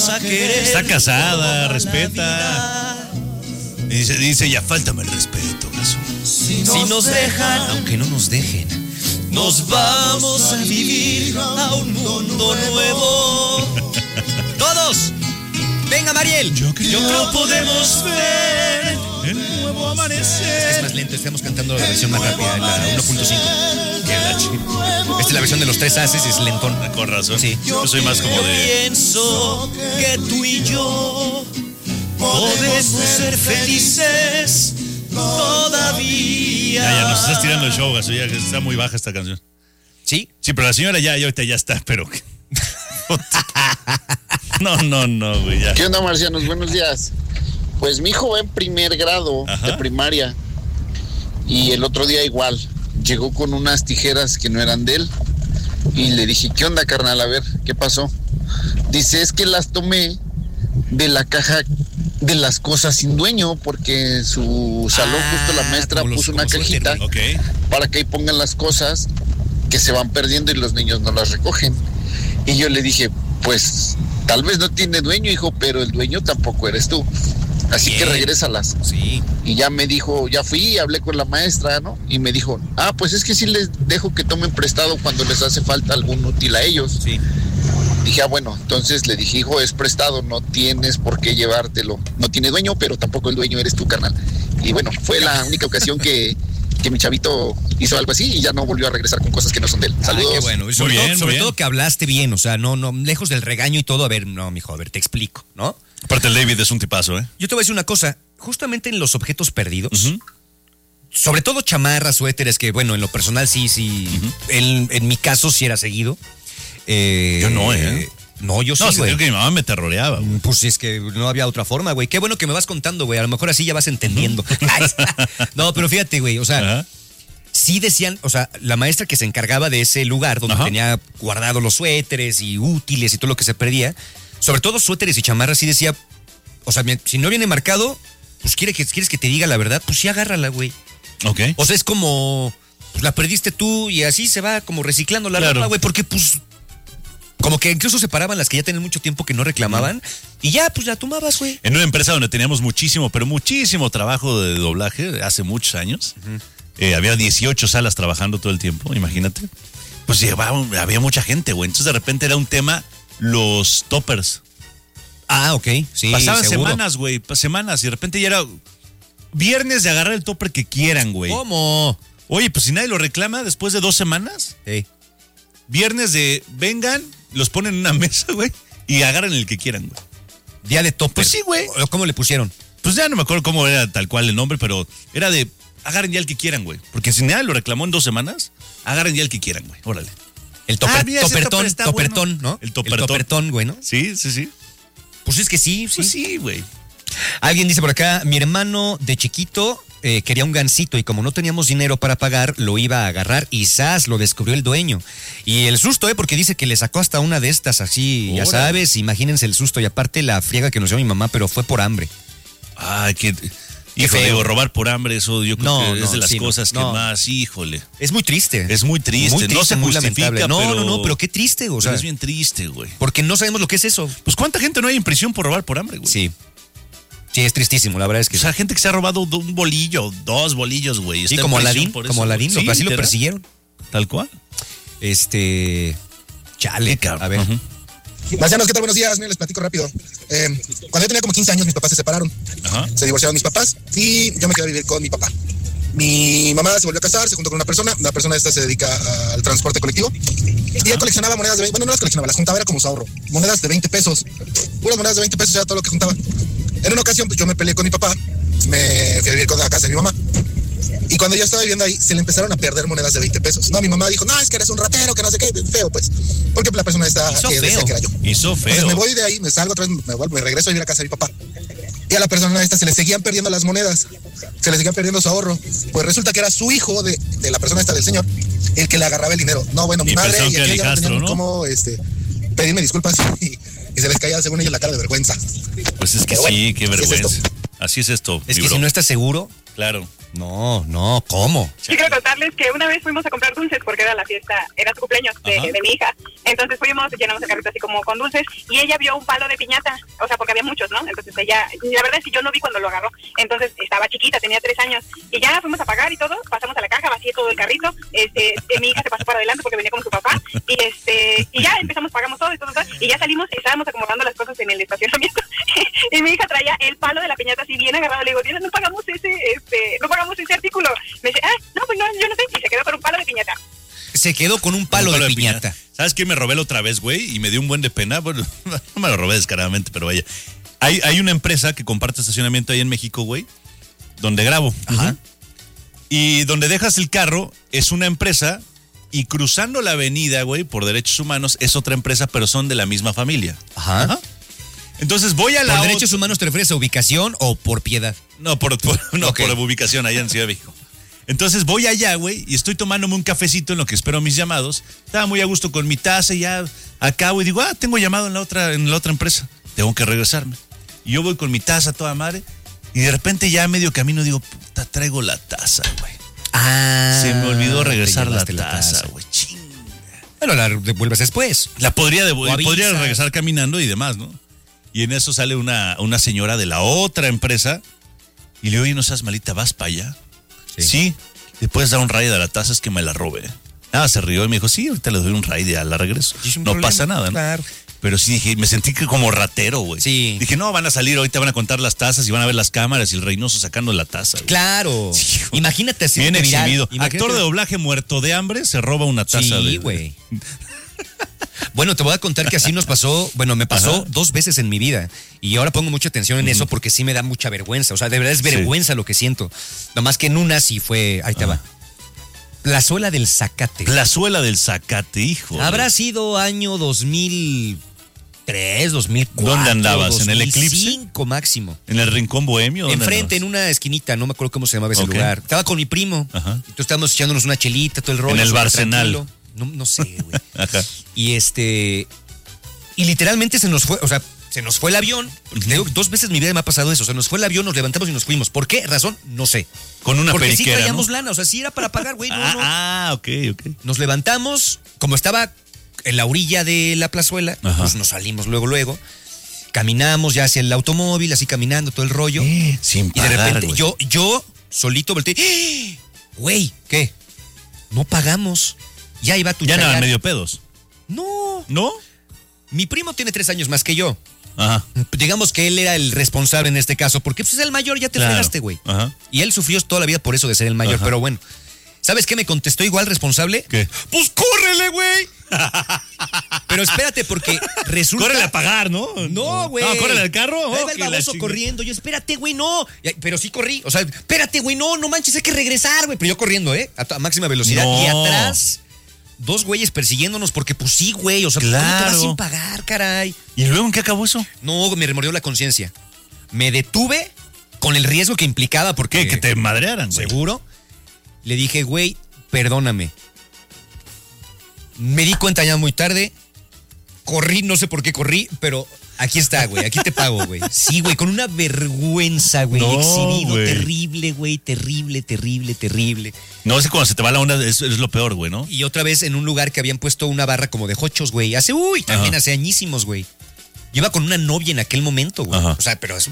vamos a querer. Está casada, respeta. Dice, ya fáltame el respeto, Jesús. Si nos dejan, aunque no nos dejen, nos vamos a vivir a un mundo nuevo. ¡Todos! ¡Venga, Mariel! Yo creo podemos ver el nuevo amanecer. Es más lento, estamos cantando la versión más rápida, la 1.5. Que la esta es la versión de los 3 haces, es lentón. Con razón. Sí. Yo soy más como de... Pienso que tú y yo podemos ser felices todavía. Ya nos estás tirando el show, Gaso, ya que está muy baja esta canción. ¿Sí? Sí, pero la señora ya ahorita ya está, pero... No, güey, ya. ¿Qué onda, marcianos? Buenos días. Pues mi hijo va en primer grado de primaria y el otro día igual llegó con unas tijeras que no eran de él y le dije, ¿qué onda, carnal? A ver, ¿qué pasó? Dice, es que las tomé de la caja de las cosas sin dueño, porque su salón, justo la maestra puso una cajita para que ahí pongan las cosas que se van perdiendo y los niños no las recogen. Y yo le dije, pues tal vez no tiene dueño, hijo, pero el dueño tampoco eres tú. Así que regrésalas. Sí. Y ya me dijo, ya fui y hablé con la maestra, ¿no? Y me dijo, pues es que sí les dejo que tomen prestado cuando les hace falta algún útil a ellos. Sí. Dije, bueno, entonces le dije, hijo, es prestado, no tienes por qué llevártelo. No tiene dueño, pero tampoco el dueño eres tú, carnal. Y bueno, fue la única ocasión que mi chavito hizo algo así y ya no volvió a regresar con cosas que no son de él. Saludos. Qué bueno. Sobre todo que hablaste bien, o sea, no, lejos del regaño y todo. A ver, no, mijo, a ver, te explico, ¿no? Aparte el David es un tipazo, ¿eh? Yo te voy a decir una cosa, justamente en los objetos perdidos, sobre todo chamarras, suéteres, que bueno, en lo personal sí, en mi caso sí era seguido. Yo no, ¿eh? No, yo sí, güey. No, que mi mamá me terroreaba, güey. Pues es que no había otra forma, güey. Qué bueno que me vas contando, güey. A lo mejor así ya vas entendiendo. No, pero fíjate, güey, o sea, sí decían, o sea, la maestra que se encargaba de ese lugar donde tenía guardados los suéteres y útiles y todo lo que se perdía, sobre todo suéteres y chamarras, sí decía, o sea, si no viene marcado, pues quieres que te diga la verdad, pues sí agárrala, güey. Ok. O sea, es como, pues la perdiste tú y así se va como reciclando la ropa, güey, porque pues... Como que incluso se paraban las que ya tenían mucho tiempo que no reclamaban y ya, pues la tomabas, güey. En una empresa donde teníamos muchísimo trabajo de doblaje, hace muchos años, había 18 salas trabajando todo el tiempo, imagínate. Pues había mucha gente, güey. Entonces de repente era un tema, los toppers. Ok, sí, pasaban seguro. Semanas, güey, semanas, y de repente ya era viernes de agarrar el topper que quieran, güey. ¿Cómo? Oye, pues si nadie lo reclama después de 2 semanas. Sí. Viernes de vengan, los ponen en una mesa, güey, y agarran el que quieran, güey. Día de topper. Pues sí, güey. ¿Cómo le pusieron? Pues ya no me acuerdo cómo era tal cual el nombre, pero era de agarren ya el que quieran, güey. Porque si nadie lo reclamó en 2 semanas, agarren ya el que quieran, güey. Órale. El topertón, ¿no? El topertón, güey, ¿no? Sí. Pues es que sí. Pues sí, güey. Alguien dice por acá, mi hermano de chiquito quería un gansito y como no teníamos dinero para pagar, lo iba a agarrar y ¡zas! Lo descubrió el dueño. Y el susto, porque dice que le sacó hasta una de estas así, ya sabes, imagínense el susto y aparte la friega que nos dio mi mamá, pero fue por hambre. Ay, qué feo. Digo, robar por hambre, eso yo creo que es de las cosas que más, híjole. Es muy triste. Es muy triste, no se justifica, No, pero qué triste, o sea. Es bien triste, güey. Porque no sabemos lo que es eso. Pues ¿cuánta gente no hay en prisión por robar por hambre, güey? Sí. Sí, es tristísimo, la verdad es que... O sea, gente que se ha robado un bolillo, 2 bolillos, güey. Sí, como Aladín, sí, así lo persiguieron. Tal cual. Chale, a ver. Marcianos, ¿qué tal? Buenos días. Miren, les platico rápido. Cuando yo tenía como 15 años, mis papás se separaron. Se divorciaron mis papás y yo me quedé a vivir con mi papá. Mi mamá se volvió a casar, se juntó con una persona. La persona esta se dedica al transporte colectivo. Y él coleccionaba monedas de 20, bueno, no las coleccionaba, las juntaba, era como su ahorro. Monedas de 20 pesos. Puras monedas de 20 pesos era todo lo que juntaba. En una ocasión, pues yo me peleé con mi papá, me fui a vivir con la casa de mi mamá. Y cuando yo estaba viviendo ahí, se le empezaron a perder monedas de 20 pesos. No, mi mamá dijo, no, es que eres un ratero, que no sé qué, feo, pues. Porque la persona está decía que era yo. Hizo feo. Entonces me voy de ahí, me salgo otra vez, me regreso a vivir a casa de mi papá. Y a la persona esta se le seguían perdiendo las monedas, se le seguían perdiendo su ahorro. Pues resulta que era su hijo de la persona esta del señor, el que le agarraba el dinero. No, bueno, mi madre y aquella ya no tenían cómo pedirme disculpas y se les caía según ellos la cara de vergüenza. Pues es que sí, qué vergüenza. Así es esto. Es que si no estás seguro. Claro. No, ¿cómo? Sí, quiero contarles que una vez fuimos a comprar dulces porque era la fiesta, era su cumpleaños de mi hija. Entonces fuimos, llenamos el carrito así como con dulces y ella vio un palo de piñata, o sea, porque había muchos, ¿no? Entonces ella, la verdad es que yo no vi cuando lo agarró. Entonces estaba chiquita, tenía 3 años y ya fuimos a pagar y todo, pasamos a la caja, vacié todo el carrito, mi hija se pasó para adelante porque venía con su papá y ya empezamos, pagamos todo y ya salimos y estábamos acomodando las cosas en el estacionamiento y mi hija traía el palo de la piñata así bien agarrado. Le digo, Diana, no pagamos ese artículo. Me dice, no, pues no, yo no sé. Y se quedó con un palo de piñata. Se quedó con un palo de piñata. ¿Sabes qué? Me robé la otra vez, güey, y me dio un buen de pena. Bueno, no me lo robé descaradamente, pero vaya. Hay una empresa que comparte estacionamiento ahí en México, güey, donde grabo. Ajá. Y donde dejas el carro es una empresa y cruzando la avenida, güey, por derechos humanos es otra empresa, pero son de la misma familia. Ajá. Entonces voy a la... ¿Por derechos humanos te refieres a ubicación o por piedad? No, por ubicación allá en Ciudad de México. Entonces voy allá, güey, y estoy tomándome un cafecito en lo que espero mis llamados. Estaba muy a gusto con mi taza y ya acabo y digo, tengo llamado en la otra empresa. Tengo que regresarme. Y yo voy con mi taza toda madre y de repente ya a medio camino digo, puta, traigo la taza, güey. Se me olvidó regresar la taza, güey. Chinga. Bueno, la devuelves después. La podría regresar caminando y demás, ¿no? Y en eso sale una señora de la otra empresa y le digo, oye, no seas malita, ¿vas para allá? Sí. ¿Le puedes dar un raid a la taza? Es que me la robé. Se rió y me dijo, sí, ahorita le doy un raid y ya la regreso. No pasa nada, ¿no? Claro. Pero sí dije, me sentí que como ratero, güey. Sí. Dije, no, van a salir, ahorita van a contar las tazas y van a ver las cámaras y el Reynoso sacando la taza, güey. Claro. Sí, imagínate así. Bien exhibido. Actor de doblaje muerto de hambre se roba una taza. Sí, güey. Bueno, te voy a contar que así nos pasó, me pasó 2 veces en mi vida y ahora pongo mucha atención en eso porque sí me da mucha vergüenza, o sea, de verdad es vergüenza lo que siento. Nomás que en una sí fue, ahí te va. Plazuela del Zacate. Plazuela del Zacate, hijo. Habrá sido año 2003, 2004. ¿Dónde andabas? 2005 ¿En el Eclipse? 2005 máximo. ¿En el Rincón Bohemio? Enfrente, en una esquinita, no me acuerdo cómo se llamaba ese lugar. Estaba con mi primo. Ajá. Entonces estábamos echándonos una chelita, todo el rollo. En el Barcenal. No sé, güey. Ajá. Y literalmente se nos fue el avión. Porque te digo, 2 veces en mi vida me ha pasado eso. O sea, nos fue el avión, nos levantamos y nos fuimos. ¿Por qué razón? No sé. Con una porque periquera, sí traíamos ¿no? lana, o sea, sí era para pagar, güey. Ok. Nos levantamos, como estaba en la orilla de la plazuela, pues nos salimos luego. Caminamos ya hacia el automóvil, así caminando, todo el rollo. Sin pagar, y de repente, güey. yo solito volteé. Güey, ¿qué? No pagamos. Ya iba tu Ya Chayanne. andaban medio pedos. No. ¿No? Mi primo tiene 3 años más que yo. Ajá. Digamos que él era el responsable en este caso, porque pues es el mayor, ya te fregaste, güey. Ajá. Y él sufrió toda la vida por eso de ser el mayor, pero bueno. ¿Sabes qué me contestó igual responsable? ¿Qué? ¡Pues córrele, güey! Pero espérate, porque resulta... Córrele a pagar, ¿no? No, güey. No, córrele al carro. Ahí va el baboso corriendo. Yo, espérate, güey, no. Pero sí corrí. O sea, espérate, güey, no manches, hay que regresar, güey. Pero yo corriendo, a máxima velocidad. No. Y atrás, 2 güeyes persiguiéndonos porque, pues sí, güey. O sea, ¿cómo te vas sin pagar, caray? ¿Y luego en qué acabó eso? No, me remordió la conciencia. Me detuve con el riesgo que implicaba porque... ¿Qué? Que te madrearan, güey. ¿Seguro? Le dije, güey, perdóname. Me di cuenta ya muy tarde. Corrí, no sé por qué corrí, pero aquí está, güey. Aquí te pago, güey. Sí, güey, con una vergüenza, güey. No, exhibido, güey. terrible, güey. Terrible. No, es que cuando se te va la onda es lo peor, güey, ¿no? Y otra vez en un lugar que habían puesto una barra como de jochos, güey. También hace añísimos, güey. Yo iba con una novia en aquel momento, güey. Ajá. O sea, pero es...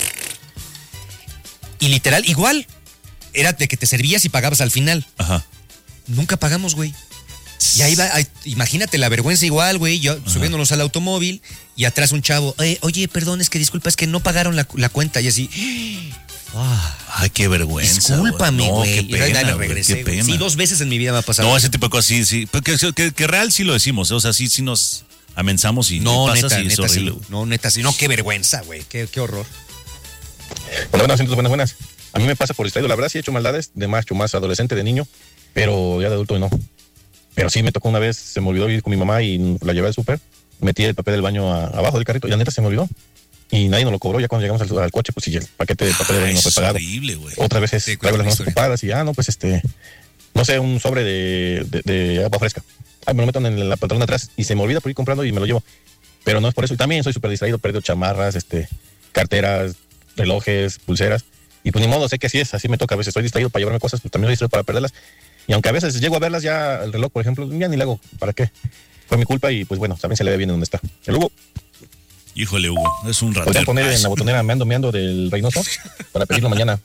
Y literal, igual. Era de que te servías y pagabas al final. Ajá. Nunca pagamos, güey. Y ahí va, imagínate la vergüenza igual, güey, yo subiéndonos al automóvil y atrás un chavo, oye, perdón, es que no pagaron la cuenta y así. Ay, qué vergüenza. Discúlpame, güey. No, qué pena, y regresé, qué pena. Sí, 2 veces en mi vida me ha pasado. No, ese tipo de cosas sí. Porque que real sí lo decimos, o sea, sí nos amenzamos y no, pasa neta, y es horrible. sí. No, neta, sí. No, qué vergüenza, güey. Qué horror. Buenas. A mí me pasa por distraído. La verdad sí he hecho maldades de macho, más adolescente, de niño, pero ya de adulto no. Pero sí me tocó una vez, se me olvidó ir con mi mamá y la llevé al súper, metí el papel del baño abajo del carrito y la neta se me olvidó. Y nadie nos lo cobró. Ya cuando llegamos al coche, pues sí, el paquete de papel del baño no fue pagado. Horrible, güey. Otra vez traigo las manos ocupadas y no sé, un sobre de agua fresca. Me lo meto en la pantalón de atrás y se me olvida por ir comprando y me lo llevo. Pero no es por eso. Y también soy súper distraído, perdido chamarras, carteras, relojes, pulseras. Y pues ni modo, sé que así es, así me toca. A veces estoy distraído para llevarme cosas, pues también estoy distraído para perderlas. Y aunque a veces llego a verlas ya, el reloj, por ejemplo, ya ni le hago, ¿para qué? Fue mi culpa y pues bueno, también se le ve bien en donde está. El Hugo. Híjole, Hugo, es un ratero. Podría poner en la botonera meando del Reynoso para pedirlo mañana.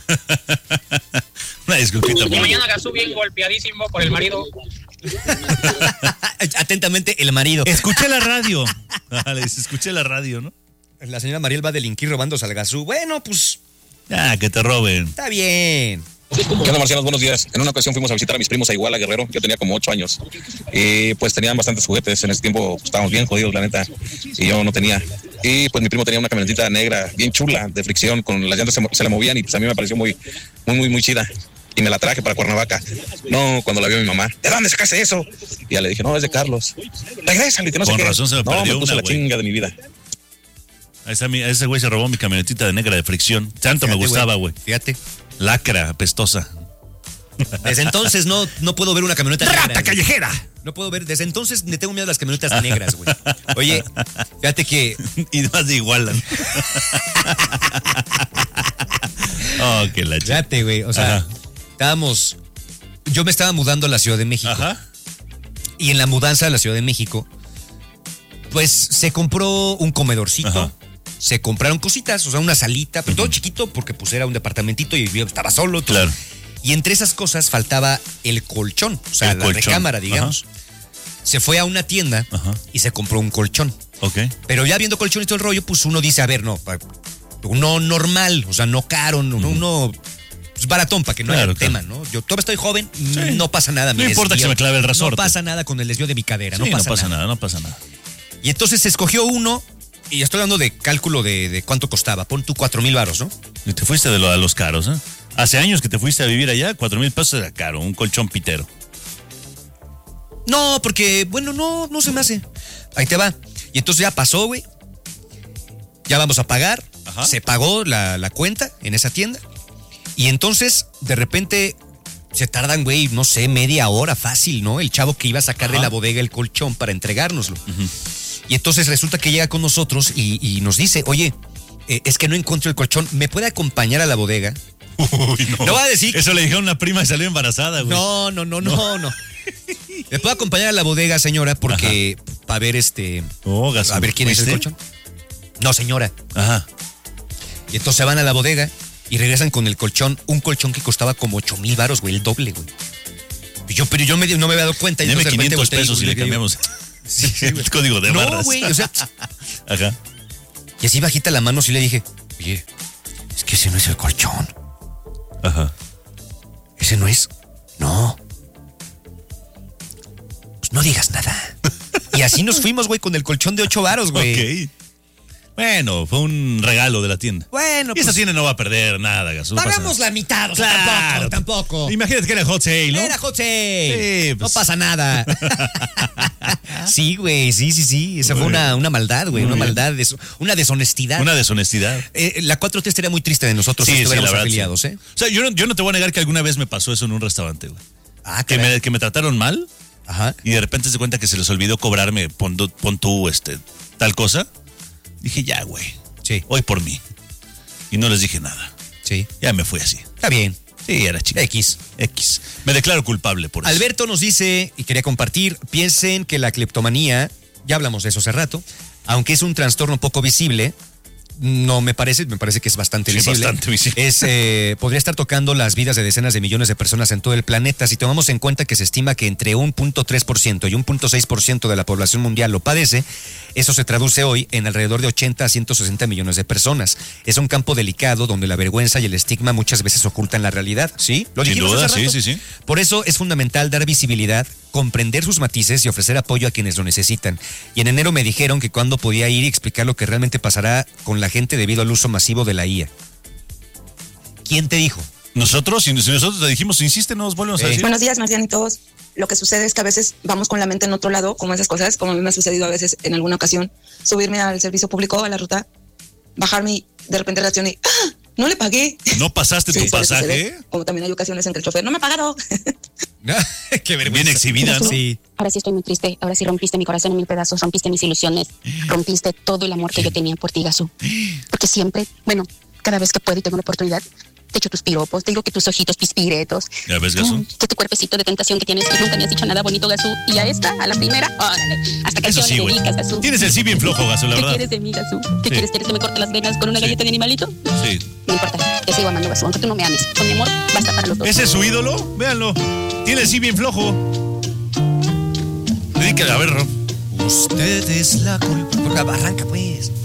Una disculpita. Y mañana Gazú bien golpeadísimo por el marido. Atentamente, el marido. Escuché la radio. Escuché la radio, ¿no? La señora Mariel va a delinquir robándose al Gazú. Bueno, pues... Que te roben. Está bien. ¿Qué onda, marcianos? Buenos días. En una ocasión fuimos a visitar a mis primos a Iguala, Guerrero. Yo tenía como 8 años. Y pues tenían bastantes juguetes. En ese tiempo pues, estábamos bien jodidos, la neta. Y yo no tenía. Y pues mi primo tenía una camionetita negra, bien chula, de fricción, con las llantas se le movían y pues a mí me pareció muy chida. Y me la traje para Cuernavaca. No, cuando la vio mi mamá, ¿de dónde sacaste eso? Y ya le dije, no, es de Carlos. Regrésale, que no sé qué. Con razón se me perdió me puso una, la chinga de mi vida. Ese güey se robó mi camionetita de negra de fricción. Tanto me gustaba, güey. Fíjate. Lacra, apestosa. Desde entonces no puedo ver una camioneta negra. ¡Rata callejera! No puedo ver, desde entonces le tengo miedo a las camionetas negras, güey. Oye, fíjate que... Y más de igualan. Qué la chica. Fíjate, güey, o sea, yo me estaba mudando a la Ciudad de México. Ajá. Y en la mudanza a la Ciudad de México, pues se compró un comedorcito. Ajá. Se compraron cositas, o sea, una salita, pero todo chiquito porque pues era un departamentito y yo estaba solo. Claro. Y entre esas cosas faltaba el colchón, o sea, la recámara, digamos. Ajá. Se fue a una tienda y se compró un colchón. Ok. Pero ya viendo colchón y todo el rollo, pues uno dice, a ver, no, uno normal, o sea, no caro, uno pues baratón para que no haya tema, ¿no? Yo todavía estoy joven, no pasa nada. No importa que se me clave el resorte. No pasa nada con el desvío de mi cadera, no pasa nada. Y entonces se escogió uno, y estoy hablando de cálculo de cuánto costaba. Pon tú 4,000 varos, ¿no? Y te fuiste de los caros, ¿eh? Hace años que te fuiste a vivir allá, 4,000 pesos era caro, un colchón pitero. No, porque, bueno, no se me hace. Ahí te va. Y entonces ya pasó, güey. Ya vamos a pagar. Ajá. Se pagó la cuenta en esa tienda. Y entonces, de repente, se tardan, güey, no sé, media hora fácil, ¿no? El chavo que iba a sacar de la bodega el colchón para entregárnoslo. Y entonces resulta que llega con nosotros y nos dice, oye, es que no encuentro el colchón, ¿me puede acompañar a la bodega? Uy, no. No va a decir. Eso le dijeron a una prima y salió embarazada, güey. No. ¿Me puedo acompañar a la bodega, señora? Porque para ver a ver quién es el colchón. No, señora. Ajá. Y entonces van a la bodega y regresan con el colchón, un colchón que costaba como 8,000 varos, güey, el doble, güey. Pero yo no me había dado cuenta. Deme 500 pesos y le cambiamos el código de barras. No, güey, o sea. Ajá. Y así bajita la mano sí le dije, oye, es que ese no es el colchón. Ajá. ¿Ese no es? No. Pues no digas nada. Y así nos fuimos, güey, con el colchón de 8 varos, güey. Ok. Bueno, fue un regalo de la tienda. Bueno, y esa tienda no va a perder nada, Gazú. Pagamos la mitad, o sea, claro, tampoco. Imagínate que era hot sale, ¿no? Era hot sale. Sí, pues. No pasa nada. Sí, güey, sí. Esa fue una maldad, güey. Una maldad, una deshonestidad. Una deshonestidad. La 4T estaría muy triste de nosotros si estuviéramos afiliados, ¿eh? O sea, yo no te voy a negar que alguna vez me pasó eso en un restaurante, güey. Que me trataron mal. Ajá. Y de repente se cuenta que se les olvidó cobrarme, pon tú, tal cosa. Dije, ya, güey. Sí. Hoy por mí. Y no les dije nada. Sí. Ya me fui así. Está bien. Sí, era chico. X. Me declaro culpable por eso. Alberto nos dice, y quería compartir, piensen que la cleptomanía, ya hablamos de eso hace rato, aunque es un trastorno poco visible, no me parece que es bastante visible. Bastante visible. Podría estar tocando las vidas de decenas de millones de personas en todo el planeta. Si tomamos en cuenta que se estima que entre 1.3% y 1.6% de la población mundial lo padece, eso se traduce hoy en alrededor de 80 a 160 millones de personas. Es un campo delicado donde la vergüenza y el estigma muchas veces ocultan la realidad. ¿Sí? ¿Lo dijimos hace rato? Sí. Por eso es fundamental dar visibilidad, comprender sus matices y ofrecer apoyo a quienes lo necesitan. Y en enero me dijeron que cuándo podía ir y explicar lo que realmente pasará con la gente debido al uso masivo de la IA. ¿Quién te dijo? Nosotros, si nosotros te dijimos, insiste, nos volvemos a decir. Buenos días, marcianitos. Lo que sucede es que a veces vamos con la mente en otro lado, como esas cosas, como a mí me ha sucedido a veces en alguna ocasión, subirme al servicio público, a la ruta, bajarme y de repente reaccioné, ¡ah! No le pagué. ¿No pasaste tu pasaje? Como también hay ocasiones en que el chofer no me ha pagado. Qué vergüenza. Bien exhibida, ¿no? Sí. Ahora sí estoy muy triste. Ahora sí rompiste mi corazón en 1000 pedazos. Rompiste mis ilusiones. Rompiste todo el amor que yo tenía por ti, Gazú. Porque siempre, bueno, cada vez que puedo y tengo la oportunidad, te echo tus piropos, te digo que tus ojitos pispiretos. ¿Ya ves, Gazú? Que tu cuerpecito de tentación que tienes, y nunca me has dicho nada bonito, Gazú. Y a esta, a la primera, órale, hasta canción sí, le dedicas, Gazú. Tienes el sí bien flojo, Gazú, la verdad. ¿Qué quieres de mí, Gazú? ¿Qué Sí. quieres? ¿Quieres que me corte las venas con una galleta de animalito? Sí. No importa, te sigo amando, Gazú, aunque tú no me ames. Con mi amor, basta para los dos. ¿Ese es su ídolo? Véanlo. Tiene el sí bien flojo. Dedícale, a ver, Rob. Usted es la culpa. Arranca, pues.